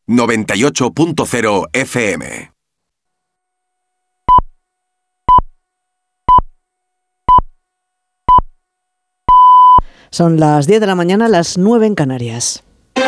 98.0 FM. Son las 10 de la mañana, las 9 en Canarias.